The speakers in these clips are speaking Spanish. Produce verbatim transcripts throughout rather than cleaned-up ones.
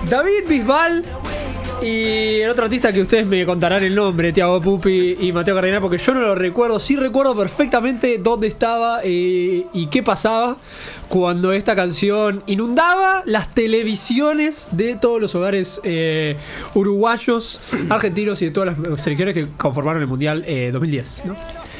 David Bisbal y el otro artista que ustedes me contarán el nombre, Tiago Pupi y Mateo Cardenal, porque yo no lo recuerdo. Sí recuerdo perfectamente dónde estaba eh, y qué pasaba cuando esta canción inundaba las televisiones de todos los hogares eh, uruguayos, argentinos y de todas las selecciones que conformaron el Mundial eh, dos mil diez, ¿no?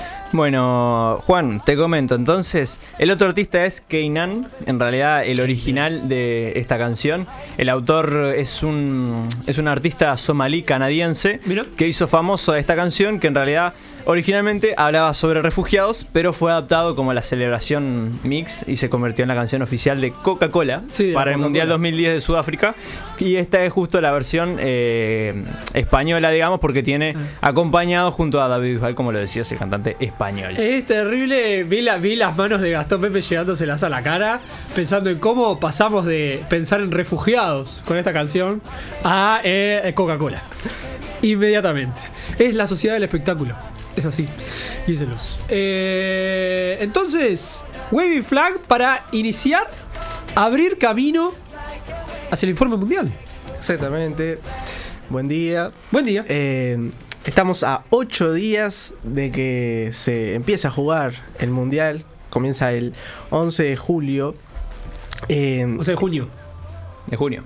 Bueno, Juan, te comento entonces, el otro artista es Keinan, en realidad el original de esta canción. El autor es un es un artista somalí canadiense. ¿Mira? Que hizo famoso esta canción, que en realidad originalmente hablaba sobre refugiados, pero fue adaptado como la celebración mix y se convirtió en la canción oficial de Coca-Cola sí, para el Mundial dos mil diez de Sudáfrica. Y esta es justo la versión eh, española, digamos, porque tiene acompañado junto a David Bisbal, como lo decías, el cantante español. Es terrible, vi, la, vi las manos de Gastón Pepe llegándoselas a la cara, pensando en cómo pasamos de pensar en refugiados con esta canción a eh, Coca-Cola. Inmediatamente. Es la sociedad del espectáculo. Es así. Díselos. Eh, entonces, Waving Flag para iniciar, abrir camino hacia el informe mundial. Exactamente. Buen día. Buen día. Eh, estamos a ocho días de que se empiece a jugar el mundial. Comienza el once de julio. Eh, o sea, de junio. De junio.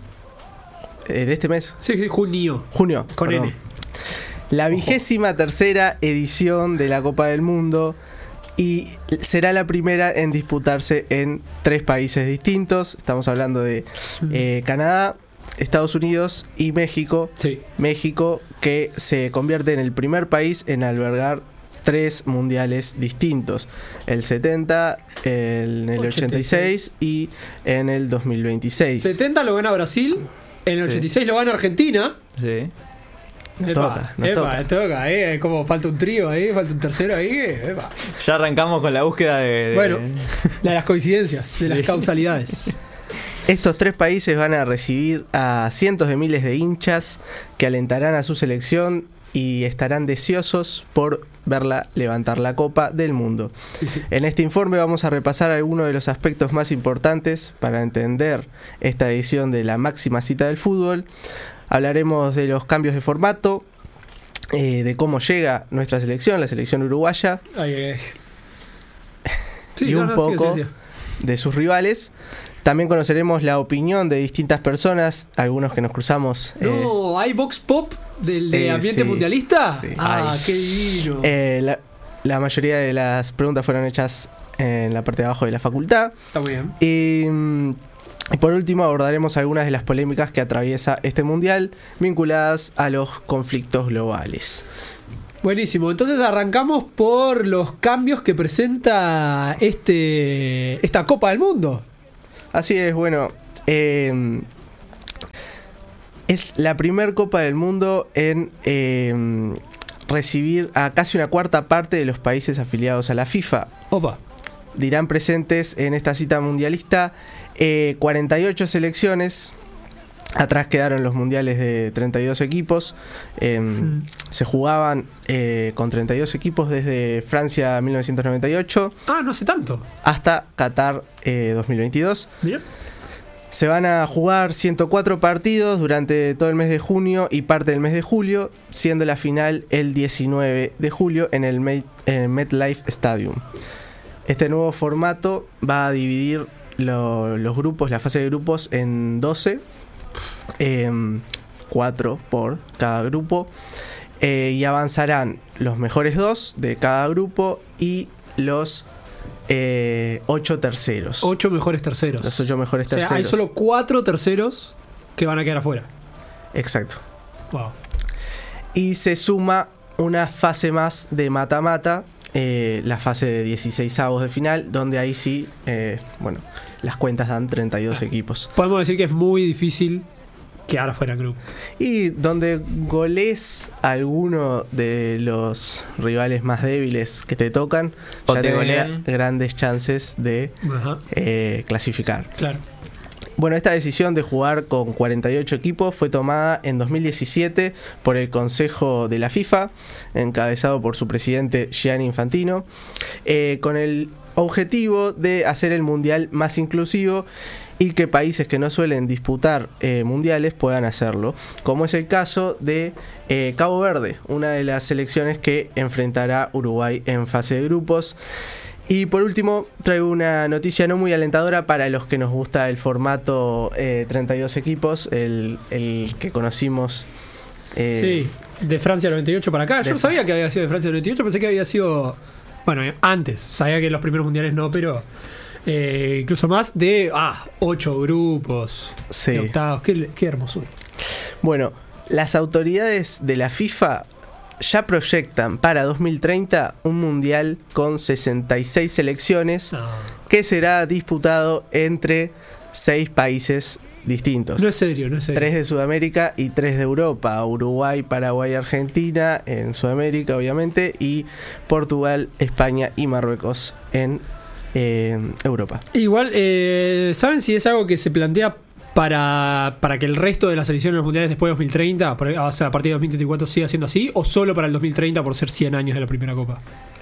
Eh, de este mes. Sí, sí, junio. Junio. Con perdón. N. La vigésima tercera edición de la Copa del Mundo y será la primera en disputarse en tres países distintos. Estamos hablando de eh, Canadá, Estados Unidos y México. Sí. México, que se convierte en el primer país en albergar tres mundiales distintos: el setenta, el, el ochenta y seis y en el dos mil veintiséis. setenta lo gana Brasil, en el ochenta y seis sí. lo gana Argentina. Sí. Nos epa, toca, nos epa, toca. toca, eh. Como falta un trío ahí, falta un tercero ahí. Epa. Ya arrancamos con la búsqueda de... de... Bueno, de las coincidencias, de sí. las causalidades. Estos tres países van a recibir a cientos de miles de hinchas que alentarán a su selección y estarán deseosos por verla levantar la Copa del Mundo. En este informe vamos a repasar algunos de los aspectos más importantes para entender esta edición de la máxima cita del fútbol. Hablaremos de los cambios de formato, eh, de cómo llega nuestra selección, la selección uruguaya, ay, ay, ay. Sí, y no, un no, poco sí, sí, sí. de sus rivales. También conoceremos la opinión de distintas personas, algunos que nos cruzamos. No, eh, ¿hay Vox Pop del de ambiente sí, mundialista? Sí, ah, hay. Qué divino. Eh, la, la mayoría de las preguntas fueron hechas en la parte de abajo de la facultad. Está muy bien. Y... Y por último abordaremos algunas de las polémicas que atraviesa este mundial vinculadas a los conflictos globales. Buenísimo, entonces arrancamos por los cambios que presenta este esta Copa del Mundo. Así es, bueno, eh, es la primer Copa del Mundo en eh, recibir a casi una cuarta parte de los países afiliados a la FIFA. Opa. Dirán presentes en esta cita mundialista eh, cuarenta y ocho selecciones. Atrás quedaron los mundiales de treinta y dos equipos. Eh, mm. Se jugaban eh, con treinta y dos equipos desde Francia mil novecientos noventa y ocho. Ah, no hace tanto. Hasta Qatar eh, dos mil veintidós. Mira. Se van a jugar ciento cuatro partidos durante todo el mes de junio y parte del mes de julio, siendo la final el diecinueve de julio en el Met, en el MetLife Stadium. Este nuevo formato va a dividir lo, los grupos, la fase de grupos en doce, eh, cuatro por cada grupo, eh, y avanzarán los mejores dos de cada grupo y los eh, ocho terceros. Ocho mejores terceros. Los ocho mejores terceros. O sea, hay solo cuatro terceros que van a quedar afuera. Exacto. Wow. Y se suma una fase más de mata-mata. Eh, la fase de dieciseisavos de final, donde ahí sí, eh, bueno, las cuentas dan treinta y dos equipos. Podemos decir que es muy difícil quedar afuera del grupo. Y donde goles alguno de los rivales más débiles que te tocan, o ya te tenés golean. Grandes chances de eh, clasificar. Claro. Bueno, esta decisión de jugar con cuarenta y ocho equipos fue tomada en dos mil diecisiete por el Consejo de la FIFA, encabezado por su presidente Gianni Infantino, eh, con el objetivo de hacer el mundial más inclusivo y que países que no suelen disputar eh, mundiales puedan hacerlo, como es el caso de eh, Cabo Verde, una de las selecciones que enfrentará Uruguay en fase de grupos. Y por último, traigo una noticia no muy alentadora para los que nos gusta el formato eh, treinta y dos equipos, el, el que conocimos. Eh, sí, de Francia noventa y ocho para acá. Yo no sabía que había sido de Francia noventa y ocho, pensé que había sido, bueno, antes. Sabía que los primeros mundiales no, pero eh, incluso más de, ah, ocho grupos, sí. de octavos. Qué, qué hermosura. Bueno, las autoridades de la FIFA ya proyectan para dos mil treinta un mundial con sesenta y seis selecciones no. que será disputado entre seis países distintos. No es serio, no es serio. Tres de Sudamérica y tres de Europa. Uruguay, Paraguay, Argentina en Sudamérica, obviamente, y Portugal, España y Marruecos en eh, Europa. Igual, eh, ¿saben si es algo que se plantea para, para que el resto de las selecciones de los mundiales después de dos mil treinta, o sea, a partir de dos mil treinta y cuatro, siga siendo así, o solo para el dos mil treinta por ser cien años de la primera copa?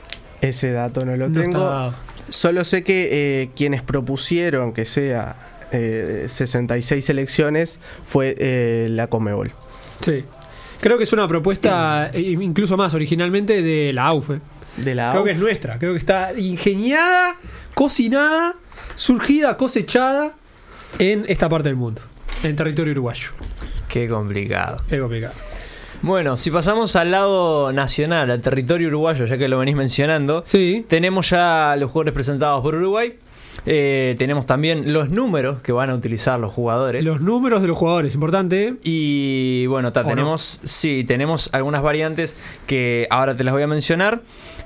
Ese dato no lo no tengo. Está... Solo sé que eh, quienes propusieron que sea eh, sesenta y seis selecciones fue eh, la Conmebol. Sí. Creo que es una propuesta eh, incluso más originalmente de la A U F. Eh. De la Creo A U F. que es nuestra. Creo que está ingeniada, cocinada, surgida, cosechada en esta parte del mundo, en territorio uruguayo. Qué complicado. Qué complicado. Bueno, si pasamos al lado nacional, al territorio uruguayo, ya que lo venís mencionando, sí. tenemos ya los jugadores presentados por Uruguay. Eh, tenemos también los números que van a utilizar los jugadores. Los números de los jugadores, importante. Y bueno, ta, tenemos, no? sí, tenemos algunas variantes que ahora te las voy a mencionar.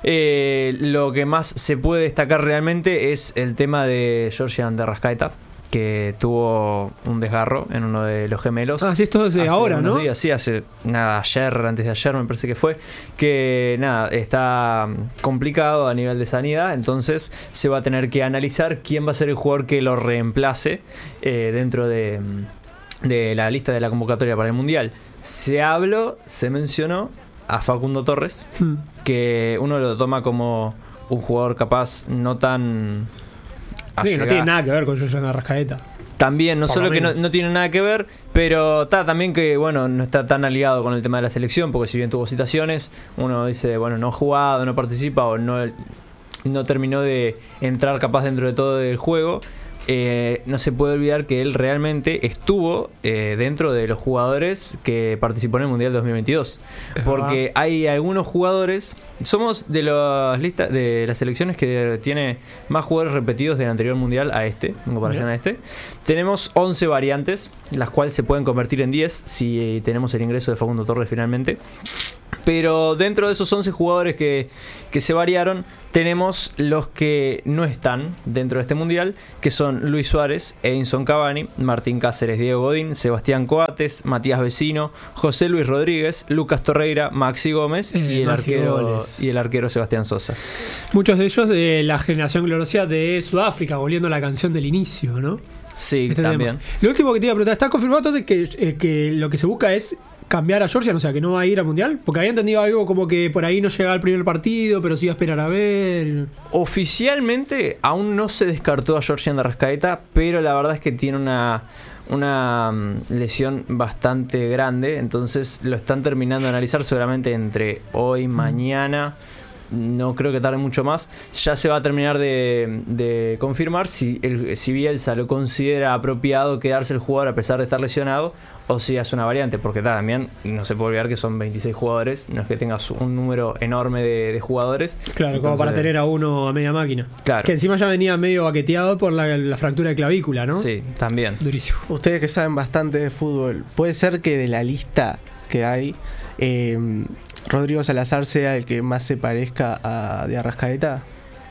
Eh, lo que más se puede destacar realmente es el tema de Georgian de Arrascaeta, que tuvo un desgarro en uno de los gemelos. Ah, sí, esto es de ahora, ¿no? Días, sí, hace nada, ayer, antes de ayer me parece que fue, que nada, está complicado a nivel de sanidad, entonces se va a tener que analizar quién va a ser el jugador que lo reemplace eh, dentro de, de la lista de la convocatoria para el Mundial. Se habló, se mencionó a Facundo Torres, hmm. que uno lo toma como un jugador capaz no tan... Sí, no tiene nada que ver con Georgian Arrascaeta. También, no Por solo que no, no tiene nada que ver, pero está también que, bueno, no está tan aliado con el tema de la selección, porque si bien tuvo citaciones, uno dice, bueno, no ha jugado, no participa o no, no terminó de entrar capaz dentro de todo el juego. Eh, no se puede olvidar que él realmente estuvo eh, dentro de los jugadores que participó en el Mundial dos mil veintidós, porque ah. hay algunos jugadores, somos de las listas de las selecciones que tiene más jugadores repetidos del anterior Mundial a este, en comparación Bien. a este. Tenemos once variantes, las cuales se pueden convertir en diez si tenemos el ingreso de Facundo Torres finalmente. Pero dentro de esos once jugadores que, que se variaron, tenemos los que no están dentro de este mundial, que son Luis Suárez, Edinson Cavani, Martín Cáceres, Diego Godín, Sebastián Coates, Matías Vecino, José Luis Rodríguez, Lucas Torreira, Maxi Gómez eh, y, el Maxi arquero, y el arquero Sebastián Sosa. Muchos de ellos de la generación gloriosa de Sudáfrica, volviendo a la canción del inicio, ¿no? Sí, este también. Tema. Lo último que te iba a preguntar, ¿está confirmado entonces que, eh, que lo que se busca es cambiar a Georgian, o sea, que no va a ir al Mundial? Porque había entendido algo como que por ahí no llegaba al primer partido, pero sí iba a esperar a ver. Oficialmente aún no se descartó a Georgian de Arrascaeta, pero la verdad es que tiene una, una lesión bastante grande, entonces lo están terminando de analizar seguramente entre hoy y mañana. No creo que tarde mucho más. Ya se va a terminar de, de confirmar si, el, si Bielsa lo considera apropiado quedarse el jugador a pesar de estar lesionado, o si hace una variante, porque también no se puede olvidar que son veintiséis jugadores, no es que tengas un número enorme de, de jugadores. Claro, entonces, como para tener a uno a media máquina. Claro. Que encima ya venía medio baqueteado por la, la fractura de clavícula, ¿no? Sí, también. Durísimo. Ustedes que saben bastante de fútbol, ¿puede ser que de la lista que hay eh, Rodrigo Salazar sea el que más se parezca a de Arrascaeta?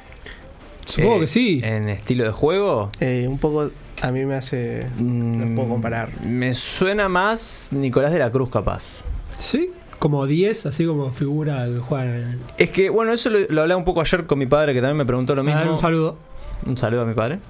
Supongo eh, que sí. ¿En estilo de juego? Eh, un poco, a mí me hace... No mm, puedo comparar. Me suena más Nicolás de la Cruz, capaz. ¿Sí? Como diez, así como figura de jugar. Es que, bueno, eso lo, lo hablaba un poco ayer con mi padre, que también me preguntó lo mismo. A ver, un saludo. Un saludo a mi padre.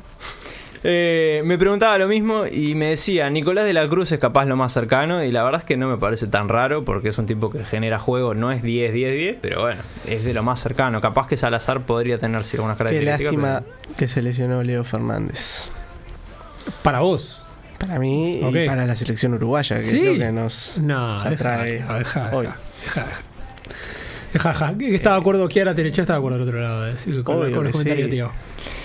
Eh, me preguntaba lo mismo y me decía, Nicolás de la Cruz es capaz lo más cercano, y la verdad es que no me parece tan raro porque es un tipo que genera juego, no es diez, diez, diez, pero bueno, es de lo más cercano. Capaz que Salazar podría tener algunas características. Qué lástima pero... que se lesionó Leo Fernández. Para vos. Para mí Ok. y para la selección uruguaya, que Sí. es lo que nos, No, nos deja, atrae deja, deja, hoy. deja, deja, deja, deja. Que Está de acuerdo, Kiara Terecha está de acuerdo del otro lado. eh, sí, con, Obvio con los que comentarios sí. de Tiago.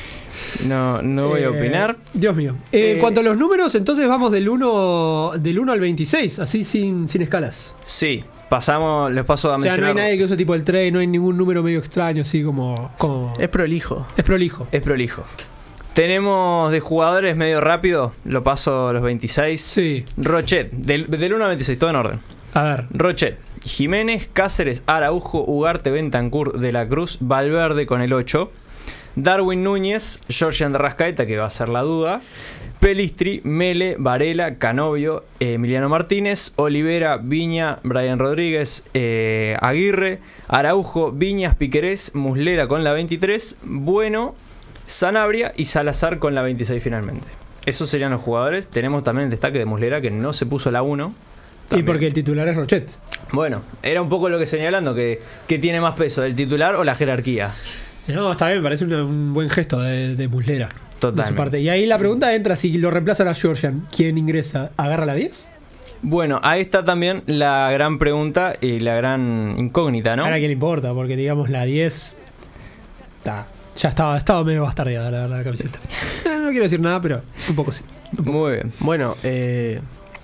No, no voy a Eh, opinar. Dios mío. Eh, en Eh, cuanto a los números, entonces vamos del uno, del uno al veintiséis, así sin, sin escalas. Sí, pasamos, les paso a O sea, no hay mencionar. nadie que use tipo el tres, no hay ningún número medio extraño, así como. como Es prolijo. es prolijo. Es prolijo. Tenemos de jugadores medio rápido, lo paso a los veintiséis. Sí. Rochet, del, del uno al veintiséis, todo en orden. A ver. Rochet, Jiménez, Cáceres, Araujo, Ugarte, Bentancur, De la Cruz, Valverde con el ocho. Darwin Núñez, Georgian de Rascaeta, que va a ser la duda. Pelistri, Mele, Varela, Canovio, eh, Emiliano Martínez, Olivera, Viña, Brian Rodríguez, eh, Aguirre, Araujo, Viñas, Piquerés, Muslera con la veintitrés, Bueno, Sanabria y Salazar con la veintiséis finalmente. Esos serían los jugadores. Tenemos también el destaque de Muslera, que no se puso la uno. Y También. porque el titular es Rochet. Bueno, era un poco lo que señalando, que, que tiene más peso, el titular o la jerarquía. No, está bien, parece un, un buen gesto de, de Muslera. Totalmente. De su parte. Y ahí la pregunta entra: si lo reemplazan a Georgian, ¿quién ingresa? ¿Agarra la diez? Bueno, ahí está también la gran pregunta y la gran incógnita, ¿no? Ahora, ¿qué le importa? Porque digamos la diez. Está. Ya estaba, estaba medio bastardeada la, la camiseta. Eh, no quiero decir nada, pero un poco sí. Un poco Muy sí. bien. Bueno, eh,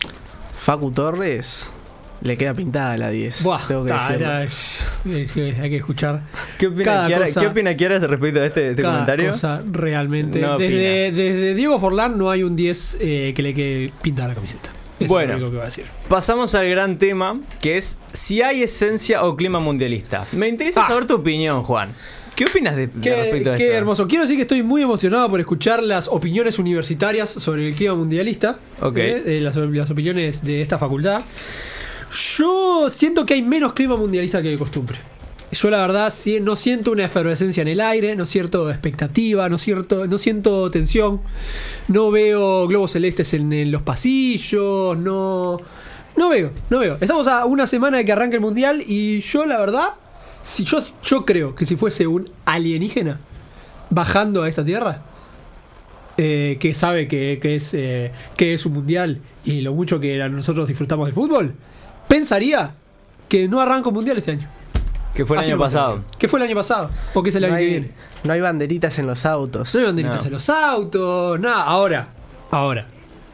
Facu Torres le queda pintada la diez. Buah, tengo que ta, decirlo. era- sí, sí, hay que escuchar ¿Qué opina Cada Kiara, cosa- ¿qué opina Kiara respecto a este, este cada comentario? cosa realmente. No desde, desde Diego Forlán no hay un diez eh, que le quede pintada la camiseta. Eso Bueno. es lo único que voy a decir. Pasamos al gran tema, que es si hay esencia o clima mundialista. Me interesa Ah. saber tu opinión, Juan. ¿Qué opinas de, de Qué, respecto a qué esto? hermoso. Quiero decir que estoy muy emocionado por escuchar las opiniones universitarias sobre el clima mundialista. Ok. eh, eh, las, las opiniones de esta facultad. Yo siento que hay menos clima mundialista que de costumbre. Yo la verdad sí, no siento una efervescencia en el aire, no siento expectativa, no, cierto, no siento tensión, no veo globos celestes en, en los pasillos, no, no veo, no veo. Estamos a una semana de que arranque el mundial y yo la verdad, si yo, yo creo que si fuese un alienígena bajando a esta tierra, eh, que sabe que, que es, eh, que es un mundial y lo mucho que nosotros disfrutamos del fútbol, pensaría que no arranca un mundial este año. Que fue el Así año lo pasado. pensaría. ¿Qué fue el año pasado? Porque es el No año que hay, viene. no hay banderitas en los autos. No hay banderitas No. en los autos, nada. Ahora, ahora.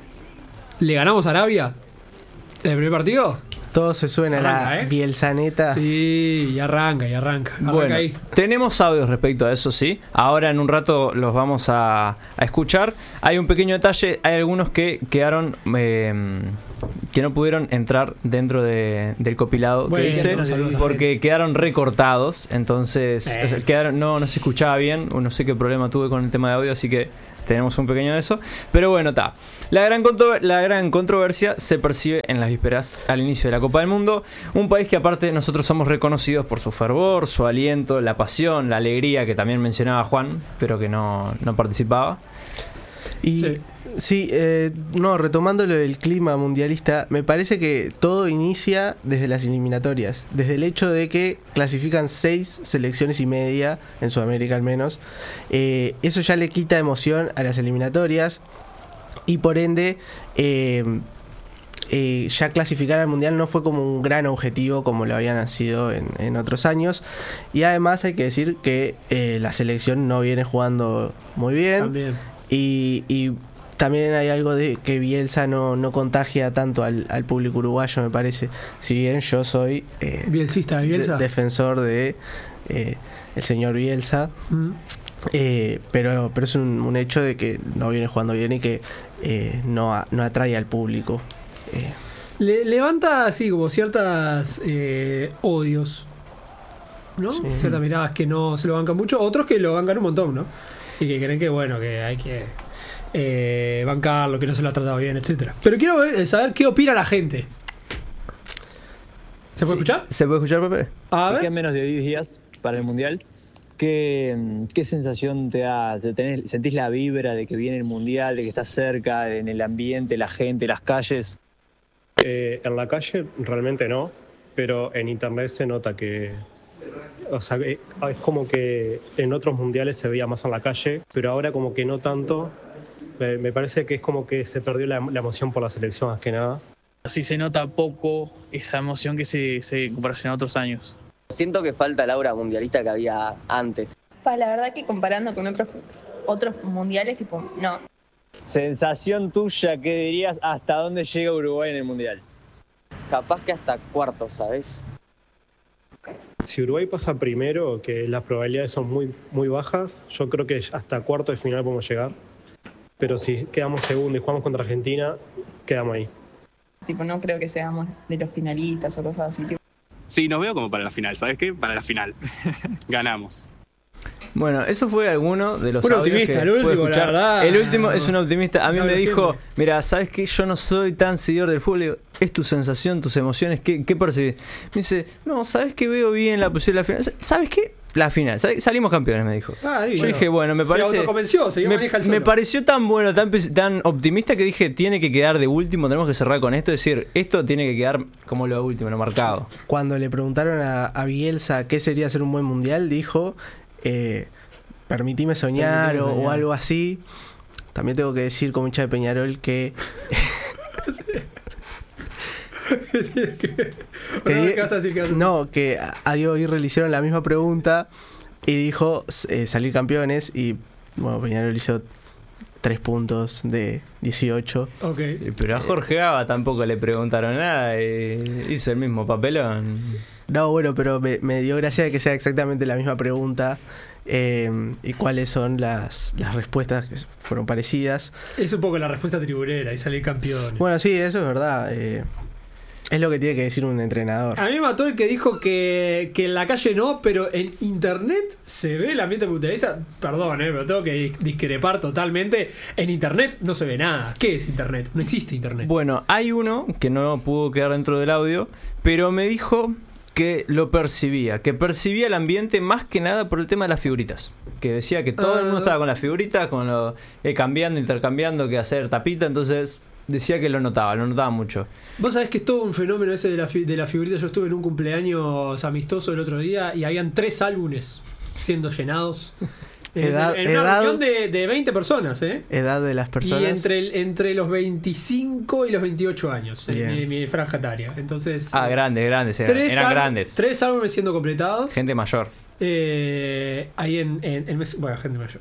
¿Le ganamos a Arabia en el primer partido? Todos se suben a Arranca, la ¿eh? bielsaneta. Sí, y arranca, y arranca. Arranca Bueno, ahí. tenemos audios respecto a eso, sí. Ahora en un rato los vamos a, a escuchar. Hay un pequeño detalle, hay algunos que quedaron, eh, que no pudieron entrar dentro de- del copilado Bueno, que hice, no, saludos a porque gente. quedaron recortados, entonces Eh. o sea, quedaron, no, no se escuchaba bien, o no sé qué problema tuve con el tema de audio, así que tenemos un pequeño de eso. Pero bueno, está. La gran, contro- la gran controversia se percibe en las vísperas al inicio de la Copa del Mundo. Un país que aparte nosotros somos reconocidos por su fervor, su aliento, la pasión, la alegría que también mencionaba Juan, pero que no, no participaba. Y Sí. sí, eh, no, retomando lo del clima mundialista, me parece que todo inicia desde las eliminatorias, desde el hecho de que clasifican seis selecciones y media, en Sudamérica al menos. Eh, eso ya le quita emoción a las eliminatorias y por ende eh, eh, ya clasificar al mundial no fue como un gran objetivo como lo habían sido en, en otros años. Y además hay que decir que eh, la selección no viene jugando muy bien. También. Y, y también hay algo de que Bielsa no, no contagia tanto al, al público uruguayo, me parece. Si bien yo soy eh, Bielsista, Bielsa. de- defensor de eh, el señor Bielsa, Mm. eh, pero, pero es un, un hecho de que no viene jugando bien y que eh, no, a- no atrae al público. Eh, Le- levanta así como ciertas eh, odios, ¿no? Sí. Ciertas miradas que no se lo bancan mucho, otros que lo bancan un montón, ¿no? Y que creen que bueno, que hay que eh, bancarlo, que no se lo ha tratado bien, etcétera. Pero quiero ver- saber qué opina la gente. ¿Se puede escuchar? ¿Se puede escuchar, Pepe? A Quedan ver. menos de diez días para el Mundial. ¿Qué, qué sensación te da? ¿Tenés- ¿Sentís la vibra de que viene el Mundial, de que estás cerca, en el ambiente, la gente, las calles? Eh, en la calle realmente no, pero en internet se nota que, o sea, eh, es como que en otros mundiales se veía más en la calle, pero ahora como que no tanto, Me, me parece que es como que se perdió la, la emoción por la selección más que nada. Sí se nota poco esa emoción que se, se en comparación a otros años. Siento que falta el aura mundialista que había antes. Pa, la verdad que comparando con otros, otros mundiales, tipo, no. Sensación tuya, ¿qué dirías? ¿Hasta dónde llega Uruguay en el mundial? Capaz que hasta cuartos, ¿sabes? Si Uruguay pasa primero, que las probabilidades son muy, muy bajas, yo creo que hasta cuarto de final podemos llegar. Pero si quedamos segundo y jugamos contra Argentina, quedamos ahí. Tipo, no creo que seamos de los finalistas o cosas así. Tipo. Sí, nos veo como para la final, ¿sabes qué? Para la final. Ganamos. Bueno, eso fue alguno de los un audios optimista, que el último, pude escuchar. la verdad. El último es un optimista. A mí No, me lo dijo, siempre. mira, ¿sabes qué? Yo no soy tan seguidor del fútbol. Le digo, ¿es tu sensación, tus emociones? ¿Qué, qué percibís? Me dice, no, ¿sabes qué? Veo bien la posibilidad de la final. ¿Sabes qué? La final. ¿Sabes? Salimos campeones, me dijo. Ah, Yo bueno. dije, bueno, me parece... Se autoconvenció, se me, maneja el solo. me pareció tan bueno, tan, tan optimista que dije, tiene que quedar de último, tenemos que cerrar con esto. Es decir, esto tiene que quedar como lo último, lo marcado. Cuando le preguntaron a, a Bielsa qué sería ser un buen mundial, dijo, eh, permitime soñar, Permitime o, soñar. o algo así. También tengo que decir como hincha de Peñarol que... que Bueno, ¿qué vas a decir? ¿Qué vas a decir? no, que a a Diego Aguirre le hicieron la misma pregunta y dijo eh, salir campeones y bueno, Peñarol hizo tres puntos de dieciocho. Ok. Pero a Jorge Gaba tampoco le preguntaron nada y hizo el mismo papelón. No, bueno, pero me, me dio gracia de que sea exactamente la misma pregunta eh, y cuáles son las, las respuestas que fueron parecidas. Es un poco la respuesta tribunera y salir campeón. Bueno, sí, eso es verdad. eh, es lo que tiene que decir un entrenador. A mí me mató el que dijo que, que en la calle no, pero en internet se ve el ambiente mundialista. Perdón, eh, pero tengo que dis- discrepar totalmente. En internet no se ve nada. ¿Qué es internet? No existe internet. Bueno, hay uno que no pudo quedar dentro del audio, pero me dijo que lo percibía, que percibía el ambiente más que nada por el tema de las figuritas. Que decía que todo Ah. el mundo estaba con las figuritas, con lo, eh, cambiando, intercambiando, que hacer tapita, entonces decía que lo notaba, lo notaba mucho. Vos sabés que es todo un fenómeno ese de la, fi- de la figurita. Yo estuve en un cumpleaños amistoso el otro día y habían tres álbumes siendo llenados. En- Edad- en una edad- reunión de, de veinte personas, ¿eh? Edad de las personas. Y entre, el- entre los veinticinco y los veintiocho años, en Bien. mi, mi franja etaria. Entonces, Ah, eh, grandes, grandes, eran, tres, eran ál- grandes. tres álbumes siendo completados. Gente mayor. Eh, ahí en, en, en Mes- bueno, gente mayor.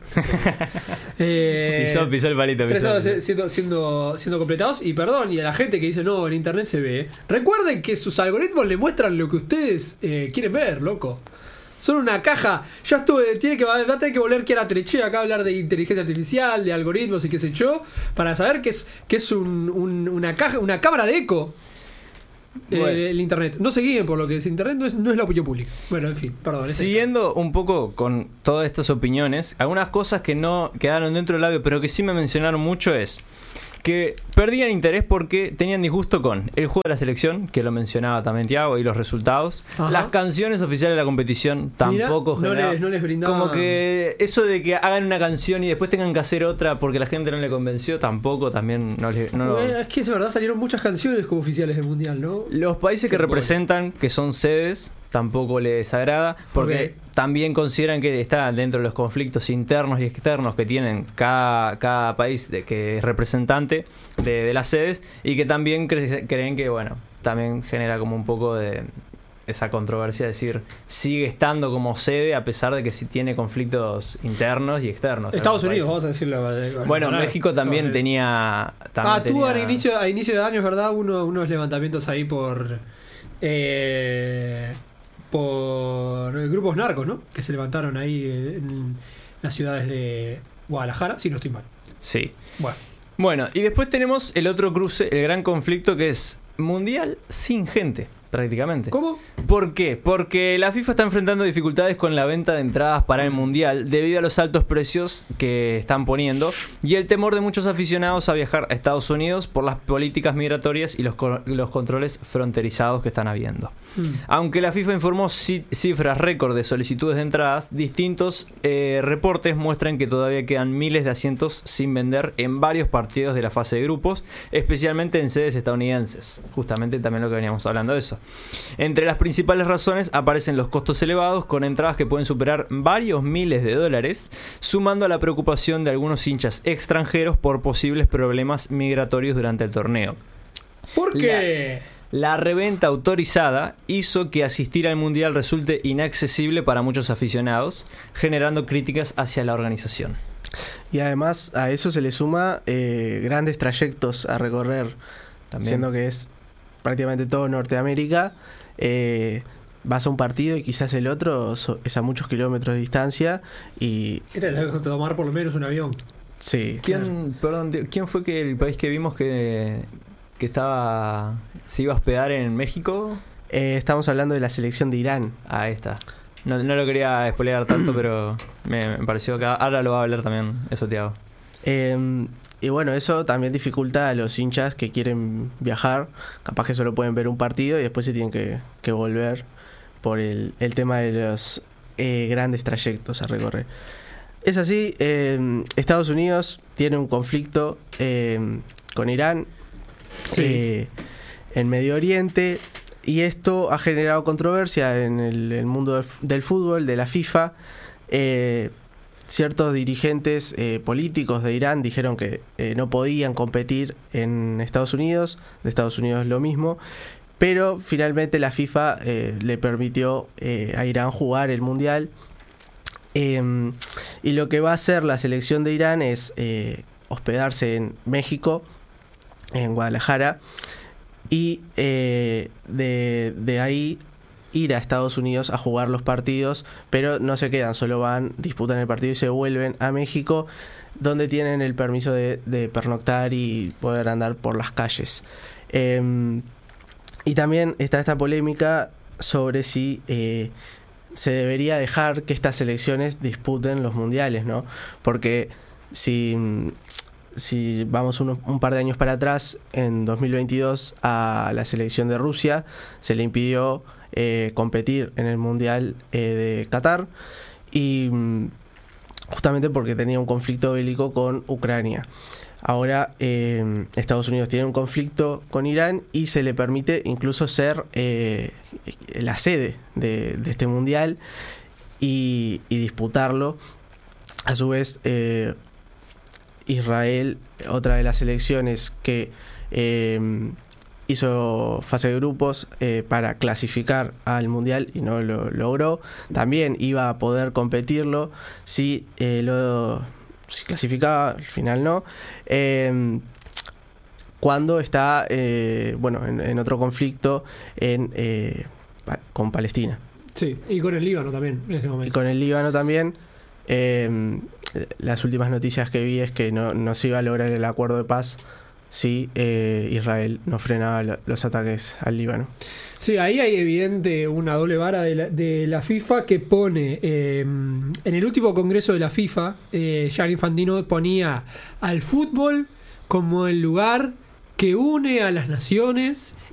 Eh, Pisó, pisó el palito. Tres pisó. álbumes siendo, siendo, siendo completados. Y perdón, y a la gente que dice no, en internet se ve. Recuerden que sus algoritmos le muestran lo que ustedes eh, quieren ver, loco. Son una caja. Ya estuve, tiene que, va a tener que volver Kiara Treche acá a hablar de inteligencia artificial, de algoritmos y qué sé yo, para saber que es, que es un, un- una caja, una cámara de eco. eh, Bueno. el internet. No se guíen por lo que es internet, no es, no es la opinión pública. Bueno, en fin, perdón. ese- Siguiendo un poco con todas estas opiniones, algunas cosas que no quedaron dentro del audio, pero que sí me mencionaron mucho es que perdían interés porque tenían disgusto con el juego de la selección, que lo mencionaba también Thiago, y los resultados. Ajá. Las canciones oficiales de la competición tampoco Mirá, no generaban- les- no les brindaban- Como que eso de que hagan una canción y después tengan que hacer otra porque la gente no le convenció, tampoco también no les... no lo- Bueno, es que es verdad, salieron muchas canciones como oficiales del mundial, ¿no? Los países que Qué representan, que son sedes, tampoco les agrada, porque Ok. también consideran que está dentro de los conflictos internos y externos que tienen cada, cada país de, que es representante de, de las sedes, y que también cre- creen que, bueno, también genera como un poco de esa controversia, es decir, sigue estando como sede a pesar de que sí tiene conflictos internos y externos. en Estados los Unidos, países. vamos a decirlo. Bueno, Para- México también Estados Unidos. tenía... También Ah, tuvo tenía- a inicio, a inicio de año, es verdad, uno, unos levantamientos ahí por. Eh, por grupos narcos, ¿no? Que se levantaron ahí en las ciudades de Guadalajara, si no estoy mal. Sí. Bueno, Bueno, y después tenemos el otro cruce, el gran conflicto, que es mundial sin gente, prácticamente. ¿cómo? ¿Por qué? Porque la FIFA está enfrentando dificultades con la venta de entradas para el mundial debido a los altos precios que están poniendo y el temor de muchos aficionados a viajar a Estados Unidos por las políticas migratorias y los, co- los controles fronterizados que están habiendo. Hmm. Aunque la FIFA informó ci- cifras récord de solicitudes de entradas, distintos eh, reportes muestran que todavía quedan miles de asientos sin vender en varios partidos de la fase de grupos, especialmente en sedes estadounidenses. Justamente también lo que veníamos hablando de eso. eso. Entre las principales razones aparecen los costos elevados, con entradas que pueden superar varios miles de dólares, sumando a la preocupación de algunos hinchas extranjeros por posibles problemas migratorios durante el torneo. ¿Por qué? La, la reventa autorizada hizo que asistir al Mundial resulte inaccesible para muchos aficionados, generando críticas hacia la organización. Y además a eso se le suma eh, grandes trayectos a recorrer, también. Siendo que es prácticamente todo Norteamérica. Eh, vas a un partido y quizás el otro so, es a muchos kilómetros de distancia y... Era lejos de tomar por lo menos un avión. Sí. ¿Quién, Claro. perdón, tío, ¿quién fue que el país que vimos que, que estaba se iba a hospedar en México? Eh, estamos hablando de la selección de Irán. Ahí está. No, no lo quería spoilear tanto, pero me, me pareció que ahora lo va a hablar también, eso Thiago. Eh, y bueno, eso también dificulta a los hinchas que quieren viajar. Capaz que solo pueden ver un partido y después se tienen que, que volver por el, el tema de los eh, grandes trayectos a recorrer. Es así, eh, Estados Unidos tiene un conflicto eh, con Irán Sí. eh, en Medio Oriente. Y esto ha generado controversia en el, el mundo del, del fútbol, de la FIFA. Eh, ciertos dirigentes eh, políticos de Irán dijeron que eh, no podían competir en Estados Unidos, de Estados Unidos lo mismo, pero finalmente la FIFA eh, le permitió eh, a Irán jugar el Mundial. Eh, y lo que va a hacer la selección de Irán es eh, hospedarse en México, en Guadalajara, y eh, de, de ahí ir a Estados Unidos a jugar los partidos, pero no se quedan, solo van, disputan el partido y se vuelven a México, donde tienen el permiso de, de pernoctar y poder andar por las calles. Eh, y también está esta polémica sobre si eh, se debería dejar que estas selecciones disputen los mundiales, ¿no? Porque si... Si vamos un, un par de años para atrás, en dos mil veintidós a la selección de Rusia se le impidió eh, competir en el Mundial eh, de Qatar, y mm, justamente porque tenía un conflicto bélico con Ucrania. Ahora eh, Estados Unidos tiene un conflicto con Irán y se le permite incluso ser eh, la sede de, de este Mundial y, y disputarlo. A su vez, eh, Israel, otra de las selecciones que eh, hizo fase de grupos eh, para clasificar al Mundial y no lo logró, también iba a poder competirlo si, eh, lo, si clasificaba, al final no, eh, cuando está eh, bueno en, en otro conflicto en, eh, con Palestina. Sí, y con el Líbano también en ese momento. Y con el Líbano también. Eh, las últimas noticias que vi es que no, no se iba a lograr el acuerdo de paz si eh, Israel no frenaba lo, los ataques al Líbano. Sí, ahí hay evidente una doble vara de la, de la FIFA que pone, eh, en el último congreso de la FIFA, eh, Gianni Infantino ponía al fútbol como el lugar que une a las naciones